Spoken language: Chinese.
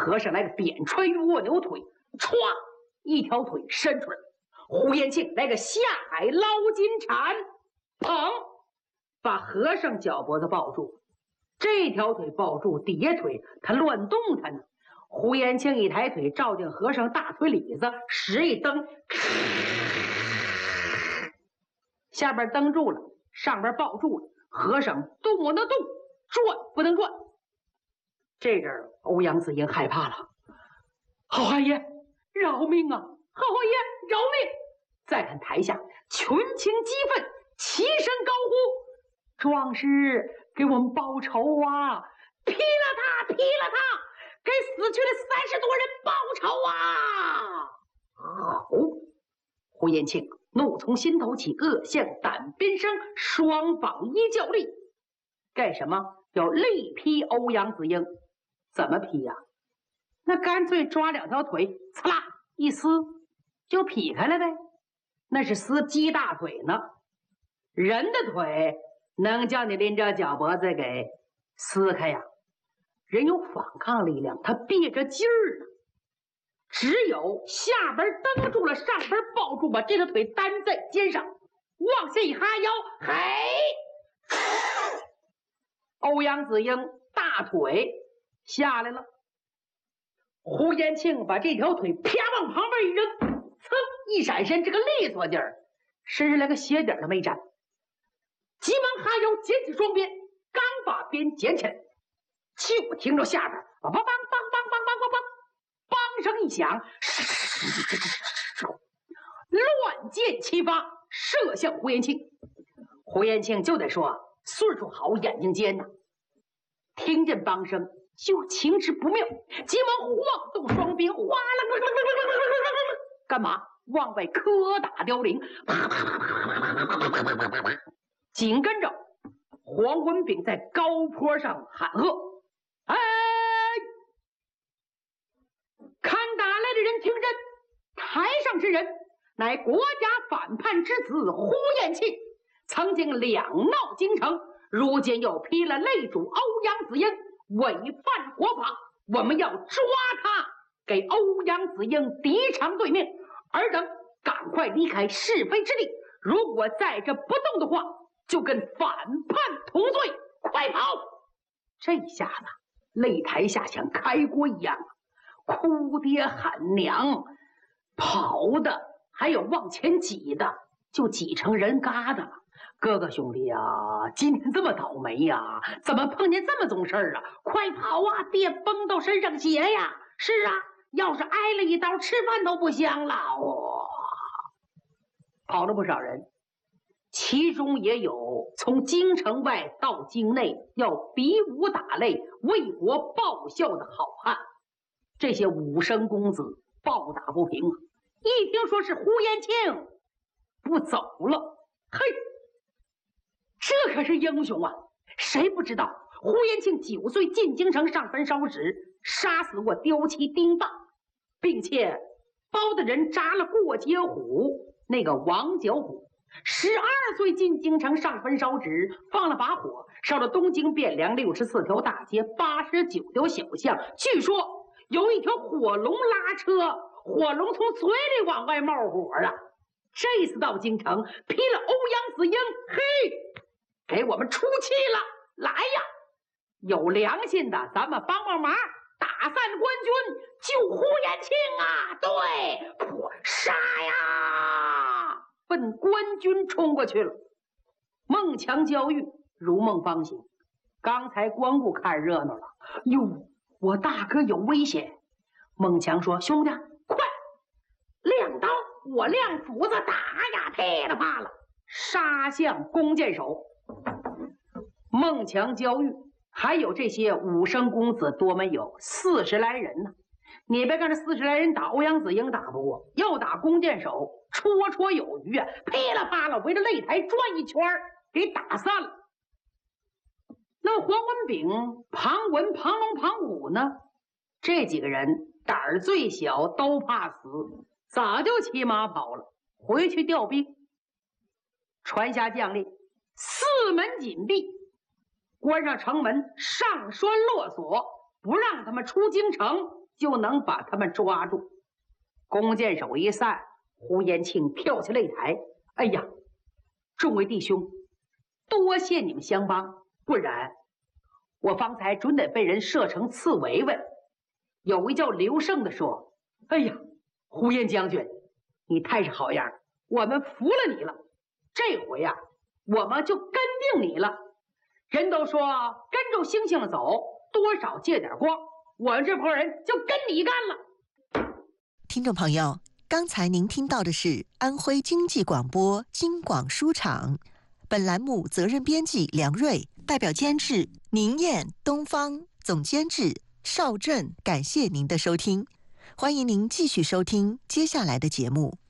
和尚来个点穿蜗牛腿，歘，一条腿伸出来。呼延庆来个下海捞金铲，砰，把和尚脚脖子抱住，这条腿抱住，底下腿他乱动弹呢。呼延庆一抬腿照进和尚大腿里子，使一蹬，下边蹬住了，上边抱住了，和尚动不能动，转不能转。这阵儿欧阳子英害怕了，好汉爷饶命啊！好汉爷饶命！再看台下群情激愤，齐声高呼：壮士，给我们报仇啊！劈了他，劈了他！给死去的30多人报仇啊！好！呼延庆怒从心头起，恶向胆边生，双膀一较力，干什么？要力劈欧阳子英。怎么劈呀？那干脆抓2条腿，刺啦一撕就劈开了呗。那是撕鸡大腿呢，人的腿能叫你拎着脚脖子给撕开呀？人有反抗力量，他憋着劲儿呢。只有下边蹬住了，上边抱住，把这条腿担在肩上，往下一哈腰，嘿，欧阳子英大腿下来了。呼延庆把这条腿啪往旁边一扔，噌一闪身，这个利索劲儿，身上连个鞋底都没沾，急忙哈腰捡起双鞭，刚把鞭捡起来，就听着下边梆梆梆梆梆梆梆梆梆声一响，乱箭齐发，射向呼延庆。呼延庆就得说岁数好，眼睛尖呐，听见梆声就情知不妙，急忙晃动双鞭，哗啦，干嘛？往外磕打凋零。紧跟着黄文炳在高坡上喊喝：哎！看打来的人听真，台上之人乃国家反叛之子呼延庆，曾经两闹京城，如今又劈了擂主欧阳子英，违反国法，我们要抓他，给欧阳子英抵偿对命。尔等赶快离开是非之地，如果在这不动的话，就跟反叛同罪，快跑！这下子擂台下像开锅一样，哭爹喊娘，跑的还有往前挤的，就挤成人疙瘩了。哥哥兄弟啊，今天这么倒霉呀，怎么碰见这么种事儿啊？快跑啊，别崩到身上血呀！是啊，要是挨了一刀，吃饭都不香了。哇，跑了不少人，其中也有从京城外到京内要比武打擂、为国报效的好汉。这些武生公子抱打不平啊！一听说是呼延庆不走了，嘿，这可是英雄啊！谁不知道呼延庆9岁进京城上坟烧纸，杀死过刁妻丁霸，并且包的人扎了过街虎那个王角虎。12岁进京城上坟烧纸，放了把火，烧了东京汴梁64条大街、89条小巷。据说有一条火龙拉车，火龙从嘴里往外冒火啊！这次到京城劈了欧阳子英，嘿，给我们出气了！来呀，有良心的，咱们帮帮忙，打散官军，救呼延庆啊！对，破杀呀！奔官军冲过去了。孟强、焦裕如梦方醒，刚才光顾看热闹了，哟，我大哥有危险！孟强说：“兄弟，快亮刀，我亮斧子，打呀！噼里啪啦，杀向弓箭手。”孟强、焦裕还有这些武生公子多没有40来人呢。你别看这40来人打欧阳子英打不过，要打弓箭手绰绰有余啊！噼里啪啦围着擂台转一圈，给打散了。那么黄文炳、庞文、庞龙、庞武呢？这几个人胆儿最小，都怕死，早就骑马跑了，回去调兵。传下将令，4门紧闭，关上城门，上栓落锁，不让他们出京城， 就能把他们抓住。弓箭手一散，胡延庆跳下擂台，哎呀，众位弟兄，多谢你们相帮，不然我方才准得被人射成刺猬猬。有位叫刘胜的说：“哎呀，胡延将军，你太是好样，我们服了你了。这回呀，我们就跟定你了。人都说跟着星星走，多少借点光。我们这拨人就跟你干了。” 听众朋友，刚才您听到的是安徽经济广播京广书场，本栏目责任编辑梁瑞，代表监制宁燕、东方，总监制邵振。感谢您的收听，欢迎您继续收听接下来的节目。